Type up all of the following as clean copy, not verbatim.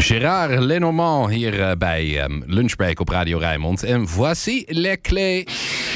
Gérard Lenormand hier bij Lunchbreak op Radio Rijnmond. En voici les clés.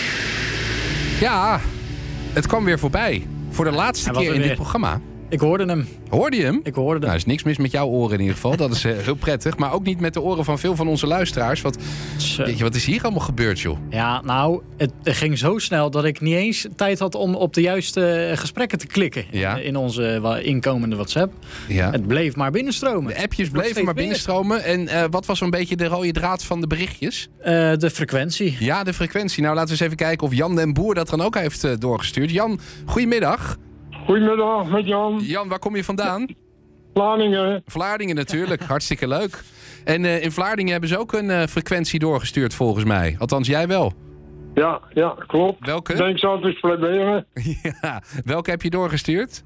Ja, het kwam weer voorbij. Voor de laatste keer in dit programma. Ik hoorde hem. Hoorde je hem? Ik hoorde hem. Nou, er is niks mis met jouw oren in ieder geval. Dat is heel prettig. Maar ook niet met de oren van veel van onze luisteraars. Wat is hier allemaal gebeurd, joh? Ja, nou, het ging zo snel dat ik niet eens tijd had om op de juiste gesprekken te klikken. Ja. In onze inkomende WhatsApp. Ja. Het bleef maar binnenstromen. De appjes bleven maar binnenstromen. En wat was zo'n beetje de rode draad van de berichtjes? De frequentie. Ja, de frequentie. Nou, laten we eens even kijken of Jan den Boer dat dan ook heeft doorgestuurd. Jan, goedemiddag. Goedemiddag, met Jan. Jan, waar kom je vandaan? Vlaardingen. Vlaardingen natuurlijk, hartstikke leuk. En in Vlaardingen hebben ze ook een frequentie doorgestuurd volgens mij. Althans, jij wel. Ja, klopt. Welke? Ik denk zo te proberen. Ja, welke heb je doorgestuurd?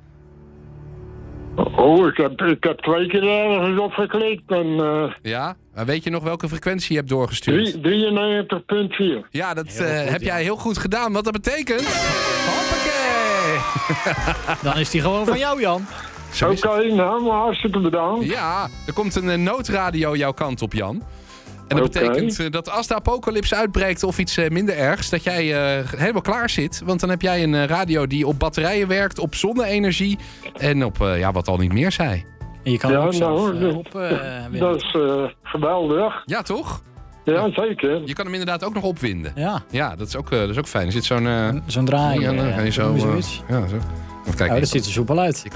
Oh, ik heb 2 keer ergens op geklikt. En, ja, maar weet je nog welke frequentie je hebt doorgestuurd? 93.4. Ja, dat heb jij heel goed gedaan. Wat dat betekent? Hoppakee! Dan is die gewoon van jou, Jan. Oké, nou, maar hartstikke bedankt. Ja, er komt een noodradio jouw kant op, Jan. En dat betekent dat als de apocalypse uitbreekt of iets minder ergs, dat jij helemaal klaar zit. Want dan heb jij een radio die op batterijen werkt, op zonne-energie en op wat al niet meer zei. En je kan ook zelf dat is geweldig. Ja, toch? Ja, zeker. Je kan hem inderdaad ook nog opwinden. Ja, dat is ook fijn. Er zit zo'n draai. Ja, dan kan je zo. Zo. Dat ziet er soepel uit. Je kan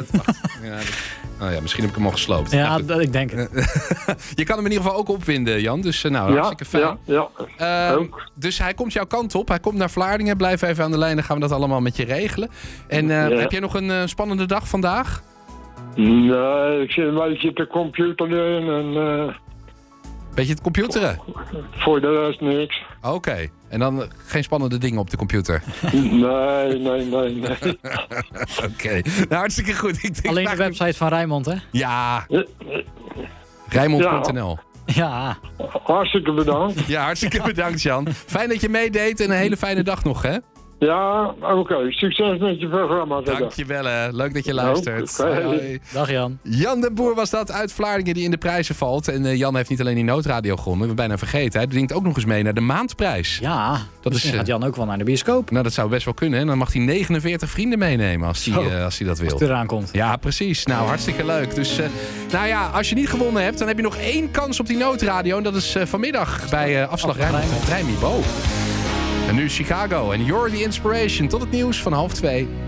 misschien heb ik hem al gesloopt. Ja, ik denk het. Je kan hem in ieder geval ook opwinden, Jan. Dus hartstikke fijn. Ja. Dus hij komt jouw kant op. Hij komt naar Vlaardingen. Blijf even aan de lijn. Dan gaan we dat allemaal met je regelen. En heb jij nog een spannende dag vandaag? Nee, ik zit een beetje te computeren en... Beetje te computeren? Voor de rest niks. Oké. En dan geen spannende dingen op de computer? Nee. Oké. Nou, hartstikke goed. Alleen de website van Rijnmond, hè? Ja. Rijnmond.nl. Ja. Hartstikke bedankt. Ja, hartstikke bedankt, Jan. Fijn dat je meedeed en een hele fijne dag nog, hè? Ja, oké. Succes met je programma. Dankjewel, hè. Leuk dat je luistert. Hoi. Dag, Jan. Jan den Boer was dat uit Vlaardingen die in de prijzen valt. En Jan heeft niet alleen die noodradio gewonnen. We bijna vergeten. Hij dringt ook nog eens mee naar de maandprijs. Ja, misschien gaat Jan ook wel naar de bioscoop. Nou, dat zou best wel kunnen. En dan mag hij 49 vrienden meenemen als hij dat wil. Als het eraan komt. Ja, precies. Nou, hartstikke leuk. Dus, als je niet gewonnen hebt, dan heb je nog 1 kans op die noodradio. En dat is vanmiddag bij Afslag Rijnmond. En nu Chicago en You're the Inspiration. Tot het nieuws van 13:30.